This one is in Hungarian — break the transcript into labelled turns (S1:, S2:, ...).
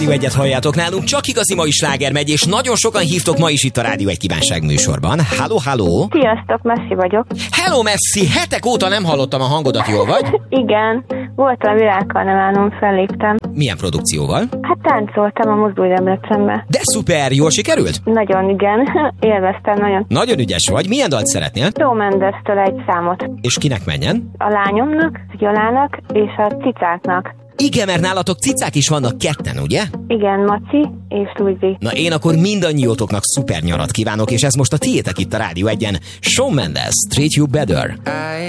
S1: Egyet halljátok nálunk, csak igazi mai sláger megy, és nagyon sokan hívtok ma is itt a Rádió Egy kívánság műsorban. Halló, halló!
S2: Sziasztok, Messi vagyok.
S1: Hello, Messi! Hetek óta nem hallottam a hangodat, jól vagy?
S2: Igen, voltam a világkarneválon, felléptem.
S1: Milyen produkcióval?
S2: Hát táncoltam a Mozdulj Debrecenbe.
S1: De szuper, jól sikerült?
S2: Nagyon, igen. Élveztem nagyon.
S1: Nagyon ügyes vagy. Milyen dalt szeretnél?
S2: Shawn Mendestől egy számot.
S1: És kinek menjen?
S2: A lányomnak, Gyalának és a cicáknak.
S1: Igen, mert nálatok cicák is vannak ketten, ugye?
S2: Igen, Maci és Luigi.
S1: Na én akkor mindannyiótoknak szuper nyarat kívánok, és ez most a tiétek itt a Rádió Egyen. Shawn Mendes, Treat You Better.